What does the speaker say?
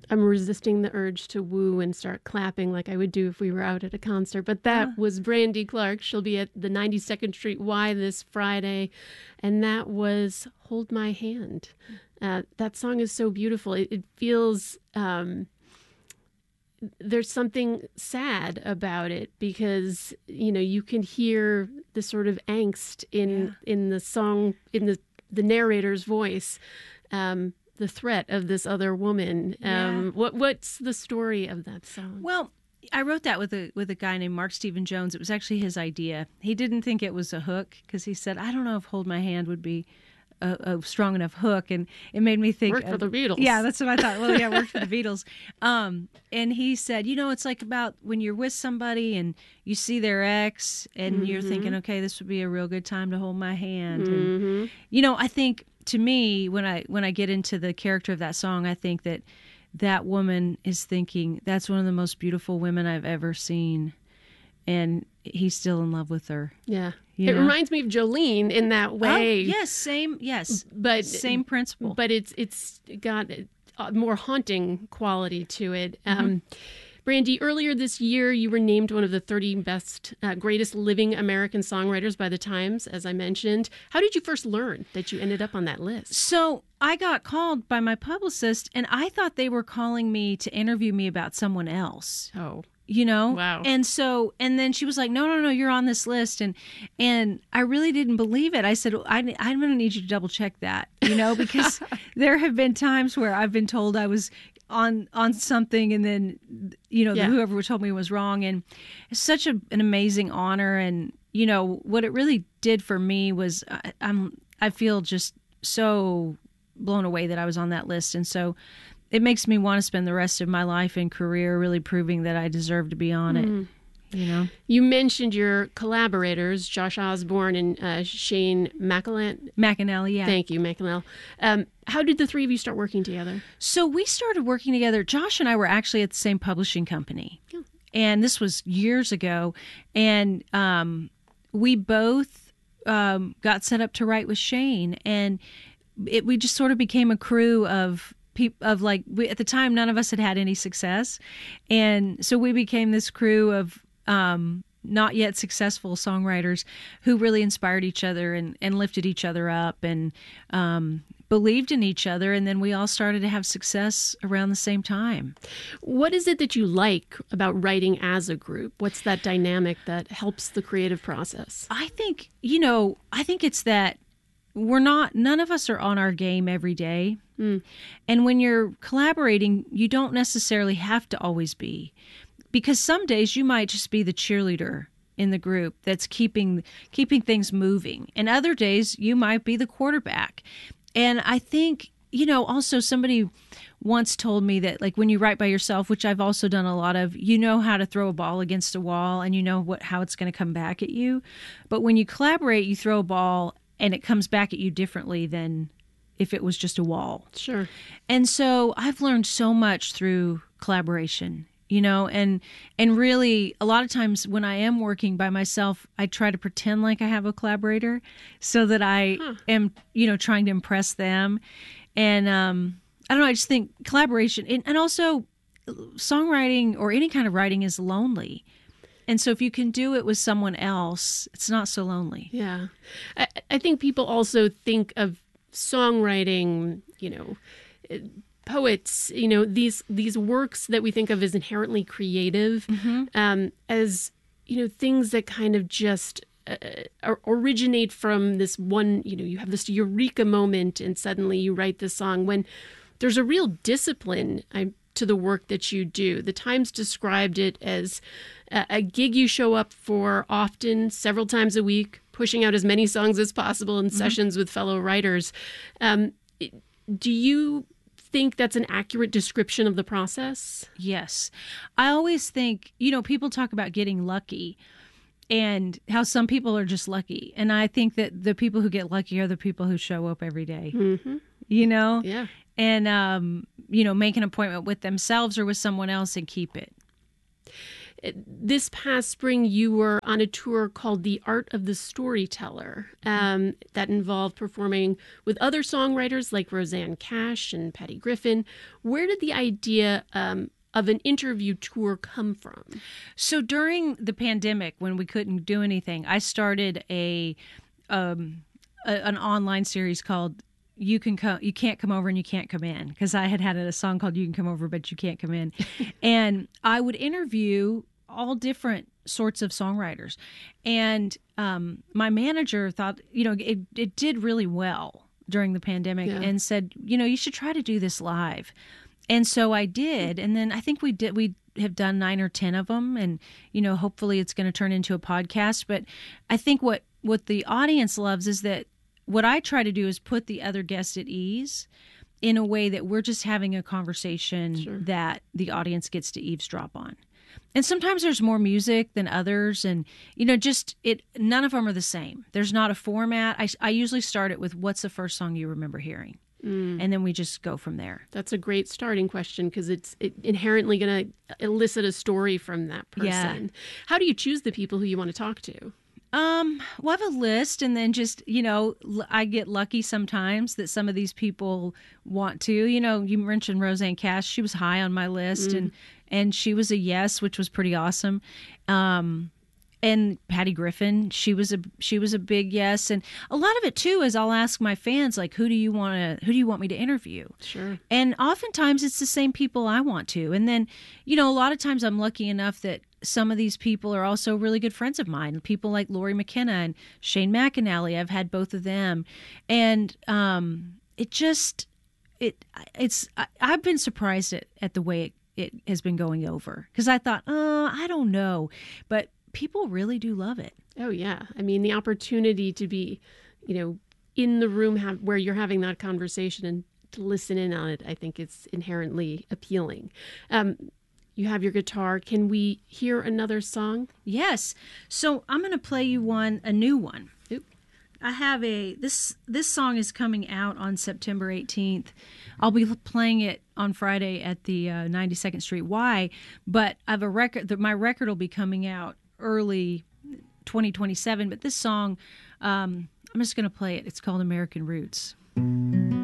I'm resisting the urge to woo and start clapping like I would do if we were out at a concert. But that was Brandy Clark. She'll be at the 92nd Street Y this Friday. And that was Hold My Hand. That song is so beautiful. It feels... there's something sad about it because, you know, you can hear the sort of angst in the song, in the narrator's voice, the threat of this other woman. What's the story of that song? Well, I wrote that with a guy named Mark Stephen Jones. It was actually his idea. He didn't think it was a hook because he said, I don't know if Hold My Hand would be a strong enough hook, and it made me think worked for the Beatles. Yeah, that's what I thought. Well, yeah, worked for the Beatles. And he said, you know, it's like about when you're with somebody and you see their ex, and you're thinking, okay, this would be a real good time to hold my hand. And you know, I think to me, when I get into the character of that song, I think that woman is thinking that's one of the most beautiful women I've ever seen, and he's still in love with her. Yeah. It reminds me of Jolene in that way. Oh, yes, same, yes. But same principle. But it's got a more haunting quality to it. Brandy, earlier this year, you were named one of the 30 best, greatest living American songwriters by the Times, as I mentioned. How did you first learn that you ended up on that list? So I got called by my publicist, and I thought they were calling me to interview me about someone else. Oh. You know? Wow. And then she was like, no, you're on this list. And I really didn't believe it. I said, I'm going to need you to double check that, you know, because there have been times where I've been told I was on something, and then, you know, whoever told me was wrong. And it's such an amazing honor. And, you know, what it really did for me was I feel just so blown away that I was on that list. And so it makes me want to spend the rest of my life and career really proving that I deserve to be on it. You know, you mentioned your collaborators, Josh Osborne and Shane McAnally. Yeah, thank you, McAnally. How did the three of you start working together? So we started working together. Josh and I were actually at the same publishing company, and this was years ago. And we both got set up to write with Shane, and we just sort of became a crew of at the time, none of us had any success. And so we became this crew of not yet successful songwriters who really inspired each other and lifted each other up and believed in each other. And then we all started to have success around the same time. What is it that you like about writing as a group? What's that dynamic that helps the creative process? I think it's that none of us are on our game every day. And when you're collaborating, you don't necessarily have to always be, because some days you might just be the cheerleader in the group that's keeping things moving. And other days you might be the quarterback. And I think, you know, also somebody once told me that, like, when you write by yourself, which I've also done a lot of, you know how to throw a ball against a wall and you know how it's going to come back at you. But when you collaborate, you throw a ball and it comes back at you differently than if it was just a wall. Sure. And so I've learned so much through collaboration, you know, and really a lot of times when I am working by myself, I try to pretend like I have a collaborator so that I am, you know, trying to impress them. And I don't know, I just think collaboration and also songwriting or any kind of writing is lonely. And so if you can do it with someone else, it's not so lonely. Yeah. I think people also think of songwriting, you know, poets, you know, these works that we think of as inherently creative, as, you know, things that kind of just originate from this one, you know, you have this eureka moment and suddenly you write this song, when there's a real discipline to the work that you do. The Times described it as a gig you show up for often, several times a week, pushing out as many songs as possible in sessions with fellow writers. Do you think that's an accurate description of the process? Yes. I always think, you know, people talk about getting lucky and how some people are just lucky. And I think that the people who get lucky are the people who show up every day, you know? Yeah. And, you know, make an appointment with themselves or with someone else and keep it. This past spring, you were on a tour called The Art of the Storyteller that involved performing with other songwriters like Rosanne Cash and Patty Griffin. Where did the idea of an interview tour come from? So during the pandemic, when we couldn't do anything, I started an online series called You Can't Come Over and You Can't Come In, because I had a song called You Can Come Over But You Can't Come In. And I would interview all different sorts of songwriters. And my manager thought, it did really well during the pandemic and said, you should try to do this live. And so I did. And then I think we have done 9 or 10 of them. And, hopefully it's going to turn into a podcast. But I think what the audience loves is that what I try to do is put the other guests at ease in a way that we're just having a conversation that the audience gets to eavesdrop on. And sometimes there's more music than others. And, none of them are the same. There's not a format. I usually start it with, what's the first song you remember hearing? And then we just go from there. That's a great starting question, because it's inherently going to elicit a story from that person. Yeah. How do you choose the people who you want to talk to? We'll have a list, and then just, I get lucky sometimes that some of these people want to. You mentioned Rosanne Cash. She was high on my list, and she was a yes, which was pretty awesome. And Patty Griffin, she was a big yes. And a lot of it too is I'll ask my fans, like, who do you want me to interview? Sure. And oftentimes it's the same people I want to. And then, a lot of times I'm lucky enough that some of these people are also really good friends of mine. People like Lori McKenna and Shane McAnally. I've had both of them. And I've been surprised at the way it has been going over. Because I thought, I don't know. But people really do love it. Oh, yeah. I mean, the opportunity to be, in the room where you're having that conversation and to listen in on it, I think it's inherently appealing. You have your guitar. Can we hear another song? Yes. So I'm going to play you a new one. Ooh. I have this song is coming out on September 18th. I'll be playing it on Friday at the 92nd Street Y, but I have a record. My record will be coming out early 2027, but this song, I'm just going to play it. It's called American Roots.